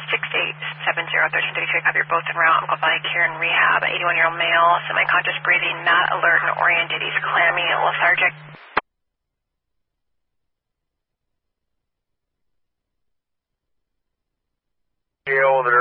6870-1333, copy, you're both en route. Uncle Valley Care and Rehab. 81-year-old male, semi-conscious breathing, not alert and oriented. He's clammy, lethargic. They're